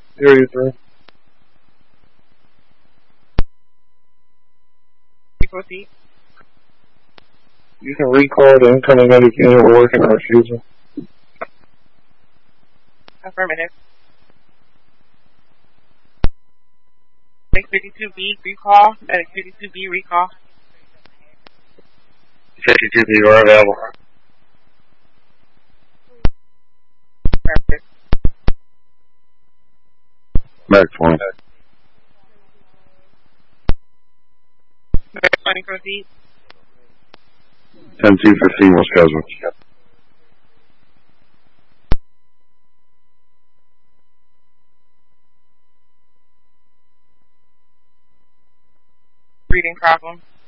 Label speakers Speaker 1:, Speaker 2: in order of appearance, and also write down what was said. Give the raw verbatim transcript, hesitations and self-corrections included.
Speaker 1: Area three.
Speaker 2: Proceed.
Speaker 1: You can recall the incoming medic unit working or refusing.
Speaker 2: Affirmative. Medic fifty-two B recall. Medic fifty-two B recall.
Speaker 1: fifty-two B, you are available.
Speaker 2: Affirmative.
Speaker 1: Medic twenty.
Speaker 2: Medic twenty, proceed.
Speaker 1: ten two fifteen was scheduled.
Speaker 2: Breathing problem.